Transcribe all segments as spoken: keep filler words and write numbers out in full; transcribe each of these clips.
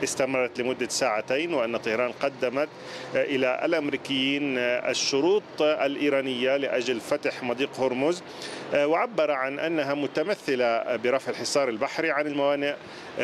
استمرت لمدة ساعتين، وأن طهران قدمت إلى الأمريكيين الشروط الإيرانية لأجل فتح مضيق هرمز، وعبر عن أنها متمثلة برفع الحصار البحري عن الموانئ،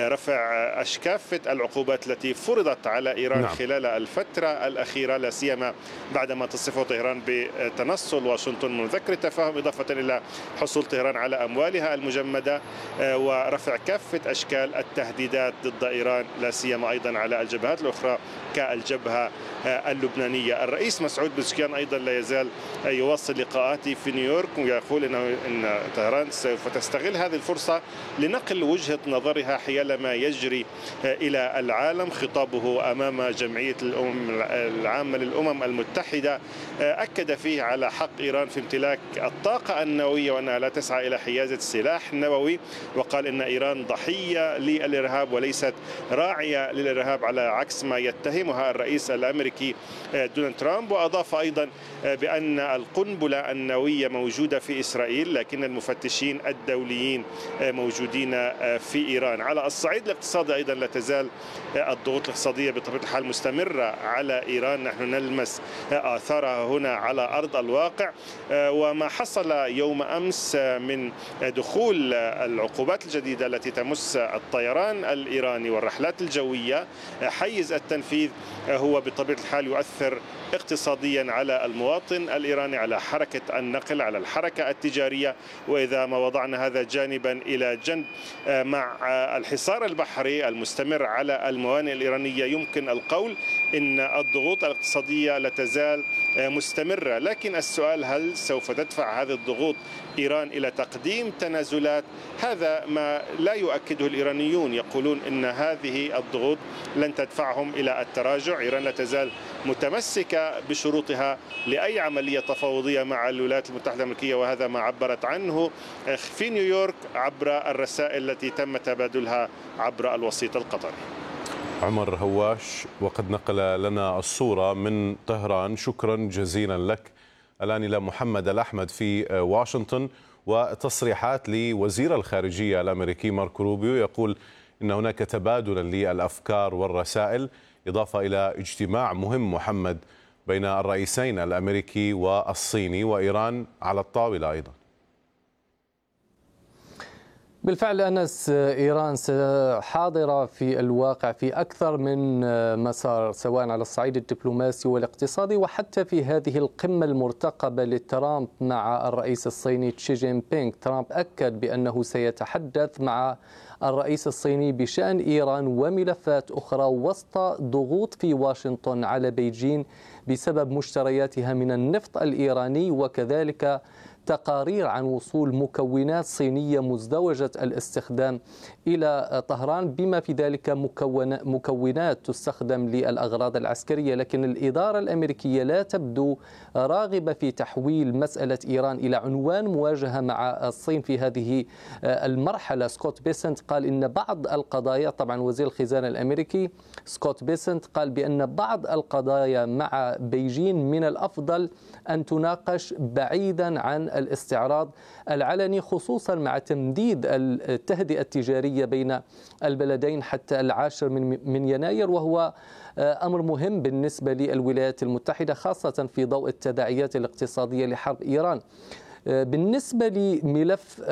رفع كافة العقوبات التي فرضت على إيران نعم. خلال الفترة الأخيرة، لا سيما بعدما تصفه طهران بتنصل واشنطن من مذكرة تفاهم، إضافة إلى حصول طهران على أموالها المجمدة، ورفع كافة أشكال التهديدات ضد إيران، لا سيما أيضا على الجبهات الأخرى كالجبهة اللبنانية. الرئيس مسعود بزشكيان أيضا لا يزال يواصل لقاءاته في نيويورك، ويقول إنه إن طهران سوف تستغل هذه الفرصة لنقل وجهة نظرها حيال ما يجري إلى العالم. خطابه أمام جمعية الأمم العامة للأمم المتحدة أكد فيه على حق إيران في امتلاك الطاقة النووية وأنها لا تسعى إلى حيازة سلاح نووي، وقال إن إيران ضحية للإرهاب وليست راعية للإرهاب على عكس ما يتهمها الرئيس الأمريكي دونالد ترامب. وأضاف أيضا بأن القنبلة النووية موجودة في إسرائيل، لكن المفتشين الدوليين موجودين في إيران. على الصعيد الاقتصادي أيضا لا تزال الضغوط الاقتصادية بطبيعة الحال مستمرة على إيران، نحن نلمس آثارها هنا على أرض الواقع. وما حصل يوم أمس من دخول العقوبات الجديدة التي تمس الطيران الإيراني والرحلات الجوية حيز التنفيذ هو بطبيعة الحال يؤثر اقتصاديا على المواطن الإيراني، على حركة النقل، على الحركة التجارية. وإذا ما وضعنا هذا جانبا إلى جنب مع الحصار البحري المستمر على الموانئ الإيرانية، يمكن القول إن الضغوط الاقتصادية لا تزال مستمرة. لكن السؤال هل سوف تدفع هذه الضغوط إيران إلى تقديم تنازلات؟ هذا ما لا يؤكده الإيرانيون، يقولون إن هذه الضغوط لن تدفعهم إلى التراجع. إيران لا تزال متمسكة بشروطها لأي عملية تفاوضية مع الولايات المتحدة الأمريكية، وهذا ما عبرت عنه في نيويورك عبر الرسائل التي تم تبادلها عبر الوسيط القطري. عمر هواش، وقد نقل لنا الصورة من طهران. شكرا جزيلا لك. الآن إلى محمد الأحمد في واشنطن، وتصريحات لوزير الخارجية الأمريكي ماركو روبيو يقول إن هناك تبادلا للأفكار والرسائل، إضافة إلى اجتماع مهم محمد بين الرئيسين الأمريكي والصيني، وإيران على الطاولة أيضا. بالفعل أنس، إيران حاضرة في الواقع في أكثر من مسار، سواء على الصعيد الدبلوماسي والاقتصادي، وحتى في هذه القمة المرتقبة لترامب مع الرئيس الصيني شي جين بينغ. ترامب أكد بأنه سيتحدث مع الرئيس الصيني بشأن إيران وملفات أخرى وسط ضغوط في واشنطن على بيجين بسبب مشترياتها من النفط الإيراني، وكذلك تقارير عن وصول مكونات صينية مزدوجة الاستخدام إلى طهران، بما في ذلك مكونات تستخدم للأغراض العسكرية. لكن الإدارة الأمريكية لا تبدو راغبة في تحويل مسألة إيران إلى عنوان مواجهة مع الصين في هذه المرحلة. سكوت بيسنت قال إن بعض القضايا، طبعا وزير الخزانة الأمريكي سكوت بيسنت قال بأن بعض القضايا مع بيجين من الأفضل أن تناقش بعيدا عن الاستعراض العلني، خصوصا مع تمديد التهدئة التجارية بين البلدين حتى العاشر من من يناير، وهو أمر مهم بالنسبة للولايات المتحدة، خاصة في ضوء التداعيات الاقتصادية لحرب إيران. بالنسبة لملف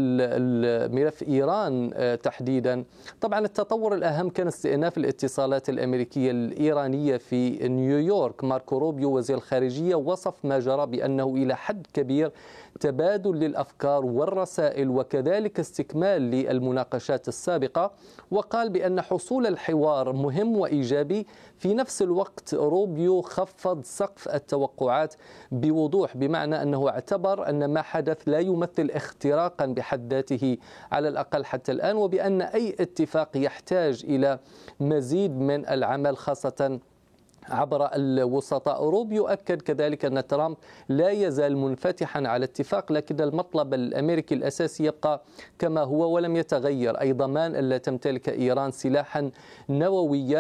ملف إيران تحديدا، طبعا التطور الأهم كان استئناف الاتصالات الأمريكية الإيرانية في نيويورك. ماركو روبيو وزير الخارجية وصف ما جرى بأنه إلى حد كبير تبادل للأفكار والرسائل، وكذلك استكمال للمناقشات السابقة، وقال بأن حصول الحوار مهم وإيجابي. في نفس الوقت روبيو خفض سقف التوقعات بوضوح، بمعنى أنه اعتبر أن ما حدث لا يمثل اختراقا بحد ذاته على الأقل حتى الآن، وبأن أي اتفاق يحتاج إلى مزيد من العمل خاصة عبر الوسطاء. روبيو أكد كذلك أن ترامب لا يزال منفتحا على اتفاق، لكن المطلب الأمريكي الأساسي يبقى كما هو ولم يتغير، أي ضمان ألا تمتلك إيران سلاحا نوويا.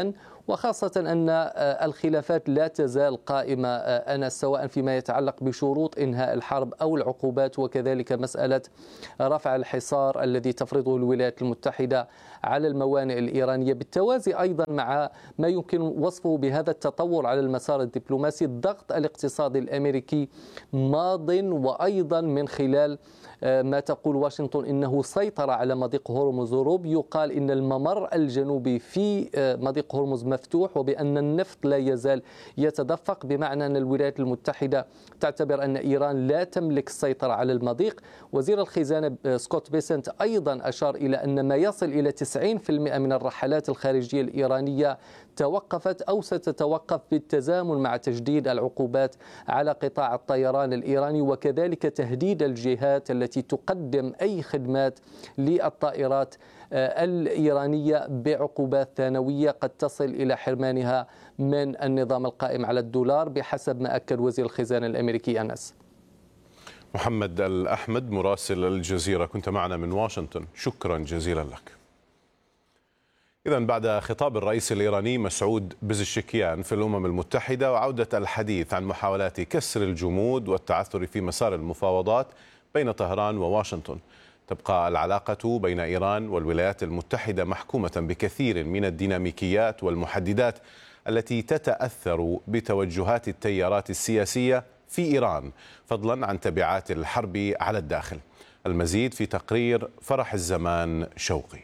وخاصة أن الخلافات لا تزال قائمة أنس، سواء فيما يتعلق بشروط إنهاء الحرب أو العقوبات، وكذلك مسألة رفع الحصار الذي تفرضه الولايات المتحدة على الموانئ الإيرانية، بالتوازي أيضا مع ما يمكن وصفه بهذا التطور على المسار الدبلوماسي. الضغط الاقتصادي الأمريكي ماض، وأيضا من خلال ما تقول واشنطن إنه سيطر على مضيق هرمز. وروب يقال إن الممر الجنوبي في مضيق هرمز مفتوح، وبأن النفط لا يزال يتدفق، بمعنى أن الولايات المتحدة تعتبر أن إيران لا تملك السيطرة على المضيق. وزير الخزانة سكوت بيسنت أيضا أشار إلى أن ما يصل إلى تسعين بالمئة من الرحلات الخارجية الإيرانية توقفت أو ستتوقف بالتزامن مع تجديد العقوبات على قطاع الطيران الإيراني، وكذلك تهديد الجهات التي تقدم أي خدمات للطائرات الإيرانية بعقوبات ثانوية قد تصل إلى حرمانها من النظام القائم على الدولار، بحسب ما أكد وزير الخزانة الأمريكي أنس. محمد الأحمد مراسل الجزيرة، كنت معنا من واشنطن، شكرا جزيلا لك. إذن بعد خطاب الرئيس الإيراني مسعود بزشكيان في الأمم المتحدة وعودة الحديث عن محاولات كسر الجمود والتعثر في مسار المفاوضات بين طهران وواشنطن، تبقى العلاقة بين إيران والولايات المتحدة محكومة بكثير من الديناميكيات والمحددات التي تتأثر بتوجهات التيارات السياسية في إيران، فضلا عن تبعات الحرب على الداخل. المزيد في تقرير فرح الزمان شوقي.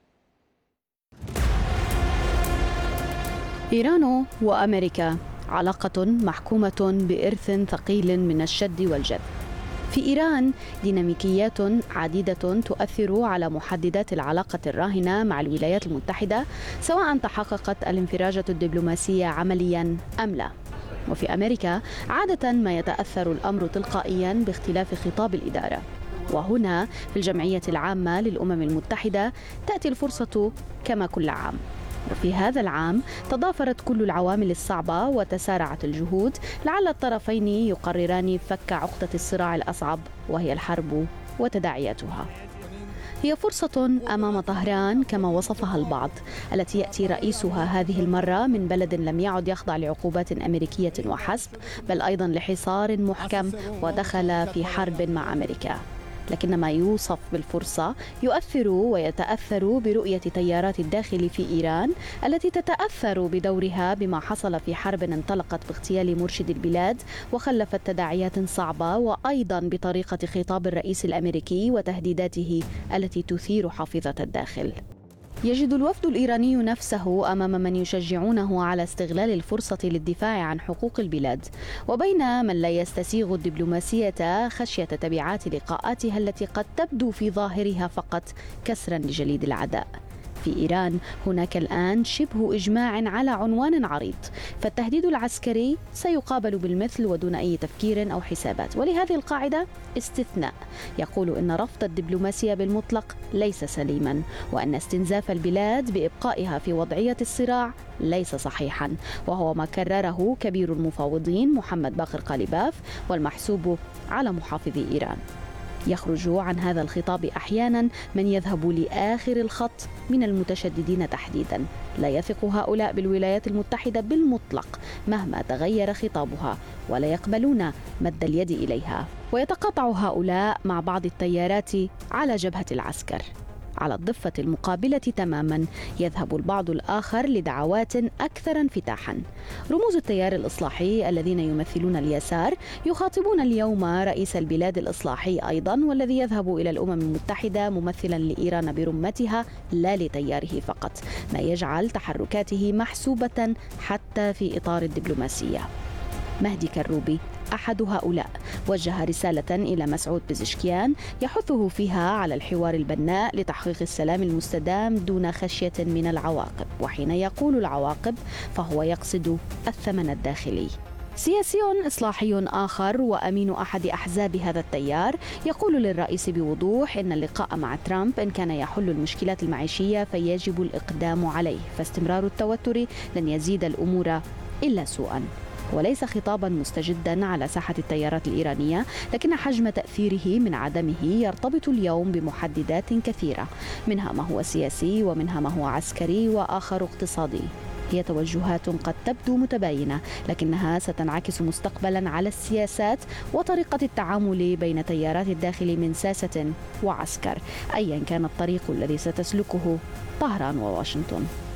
إيران وأمريكا علاقة محكومة بإرث ثقيل من الشد والجذب. في إيران ديناميكيات عديدة تؤثر على محددات العلاقة الراهنة مع الولايات المتحدة، سواء تحققت الانفراجة الدبلوماسية عمليا أم لا. وفي أمريكا عادة ما يتأثر الأمر تلقائيا باختلاف خطاب الإدارة. وهنا في الجمعية العامة للأمم المتحدة تأتي الفرصة كما كل عام. وفي هذا العام تضافرت كل العوامل الصعبة وتسارعت الجهود لعل الطرفين يقرران فك عقدة الصراع الأصعب، وهي الحرب وتداعياتها. هي فرصة أمام طهران كما وصفها البعض، التي يأتي رئيسها هذه المرة من بلد لم يعد يخضع لعقوبات أمريكية وحسب، بل أيضا لحصار محكم ودخل في حرب مع أمريكا. لكن ما يوصف بالفرصة يؤثر ويتأثر برؤية تيارات الداخل في إيران، التي تتأثر بدورها بما حصل في حرب انطلقت باغتيال مرشد البلاد وخلفت تداعيات صعبة، وأيضا بطريقة خطاب الرئيس الأمريكي وتهديداته التي تثير حافظة الداخل. يجد الوفد الإيراني نفسه أمام من يشجعونه على استغلال الفرصة للدفاع عن حقوق البلاد، وبين من لا يستسيغ الدبلوماسية خشية تبعات لقاءاتها التي قد تبدو في ظاهرها فقط كسرا لجليد العداء. في إيران هناك الآن شبه إجماع على عنوان عريض، فالتهديد العسكري سيقابل بالمثل ودون أي تفكير أو حسابات. ولهذه القاعدة استثناء يقول إن رفض الدبلوماسية بالمطلق ليس سليما، وأن استنزاف البلاد بإبقائها في وضعية الصراع ليس صحيحا، وهو ما كرره كبير المفاوضين محمد باقر قالباف والمحسوب على محافظي إيران. يخرج عن هذا الخطاب أحيانا من يذهب لآخر الخط من المتشددين تحديدا. لا يثق هؤلاء بالولايات المتحدة بالمطلق مهما تغير خطابها، ولا يقبلون مد اليد إليها. ويتقاطع هؤلاء مع بعض التيارات على جبهة العسكر. على الضفة المقابلة تماما يذهب البعض الآخر لدعوات أكثر انفتاحا. رموز التيار الإصلاحي الذين يمثلون اليسار يخاطبون اليوم رئيس البلاد الإصلاحي أيضا، والذي يذهب إلى الأمم المتحدة ممثلا لإيران برمتها لا لتياره فقط، ما يجعل تحركاته محسوبة حتى في إطار الدبلوماسية. مهدي كروبي أحد هؤلاء وجه رسالة إلى مسعود بزشكيان يحثه فيها على الحوار البناء لتحقيق السلام المستدام دون خشية من العواقب، وحين يقول العواقب فهو يقصد الثمن الداخلي. سياسي إصلاحي آخر وأمين أحد أحزاب هذا التيار يقول للرئيس بوضوح إن اللقاء مع ترامب إن كان يحل المشكلات المعيشية فيجب الإقدام عليه، فاستمرار التوتر لن يزيد الأمور إلا سوءا. وليس خطابا مستجدا على ساحة التيارات الإيرانية، لكن حجم تأثيره من عدمه يرتبط اليوم بمحددات كثيرة، منها ما هو سياسي ومنها ما هو عسكري وآخر اقتصادي. هي توجهات قد تبدو متباينة، لكنها ستنعكس مستقبلا على السياسات وطريقة التعامل بين تيارات الداخل من ساسة وعسكر، أيا كان الطريق الذي ستسلكه طهران وواشنطن.